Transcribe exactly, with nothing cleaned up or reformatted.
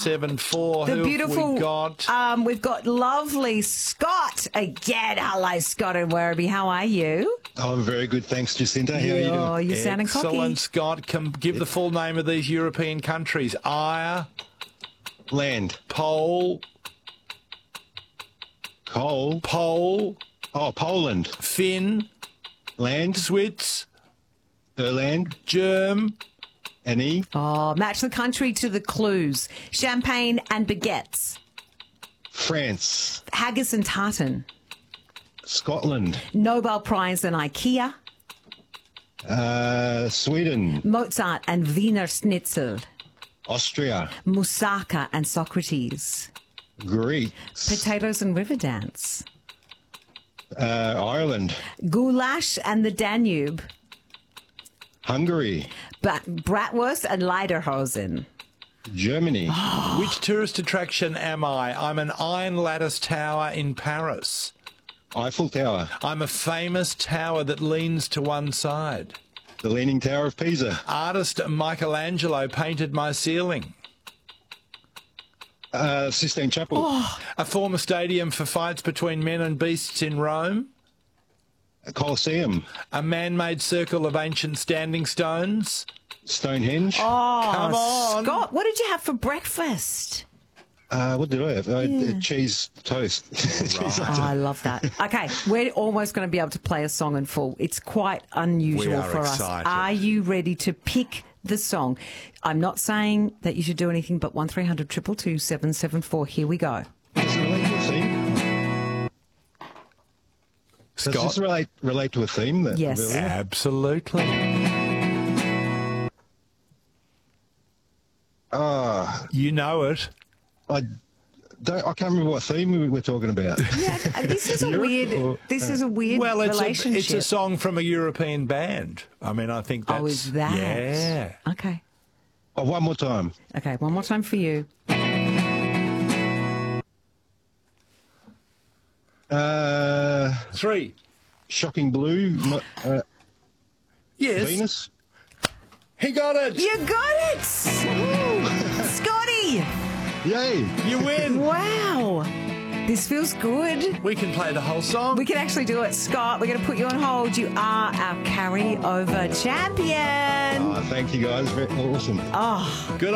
seven four. The Who have beautiful, we got? Um, we've got lovely Scott again. Hello, Scott and Werribee. How are you? Oh, I'm very good, thanks, Jacinta. How are you doing? Oh, you're sounding cocky. Excellent, Scott. Can give the full name of these European countries. Ire, Land, Pole, coal, Pole, oh, Poland, Finn, land, Switz, Erland, Germ, Annie, Oh, match the country to the clues. Champagne and baguettes. France, Haggis and tartan. Scotland, Nobel Prize and IKEA. uh, Sweden, Mozart and Wiener Schnitzel. Austria, Moussaka and Socrates. Greece, Potatoes and Riverdance. uh, Ireland, Goulash and the Danube. Hungary, But Bratwurst and Lederhosen. Germany, Which tourist attraction am I? I'm an iron lattice tower in Paris. Eiffel Tower, I'm a famous tower that leans to one side. the Leaning Tower of Pisa, Artist Michelangelo painted my ceiling. uh, Sistine Chapel, A former stadium for fights between men and beasts in Rome. Colosseum, A man-made circle of ancient standing stones. Stonehenge. Oh, Come on. Scott, what did you have for breakfast? Uh, what did I have? Uh, cheese toast. Cheese Oh, toast. I love that. Okay, we're almost going to be able to play a song in full. It's quite unusual We are for excited. us. Are you ready to pick the song? I'm not saying that you should do anything, but one three hundred two two two seven seven four. Here we go. Does it relate to a theme? Does Scott? this relate, relate to a theme? That Yes. earlier? Absolutely. Ah, You know it. I don't. I can't remember what theme we were talking about. Yeah, this is a Europe weird. or- This is a weird Well, it's a, relationship. it's a song from a European band. I mean, I think that's... Oh, is that? Yeah. Okay. Oh, one more time. Okay, one more time for you. Uh, Three. Shocking Blue, not, uh, Yes. Venus. He got it. You got it! Scotty! Yay! You win. Wow. This feels good. We can play the whole song. We can actually do it. Scott, we're going to put you on hold. You are our carry-over champion. Oh, thank you guys. Very awesome. Oh. Good